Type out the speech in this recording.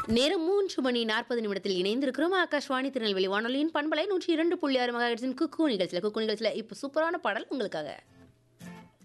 நேரம் 3 மணி 40 நிமிடத்தில் இணைந்திருக்கிறோம். ஆகாஷ்வாணி திருநெல்வேலி வானொலியின் பண்பலை 102.6 மெகாஹெர்ட்ஸின் குக்கு நிகழ்ச்சியில இப்போ சூப்பரான பாடல் உங்களுக்காக.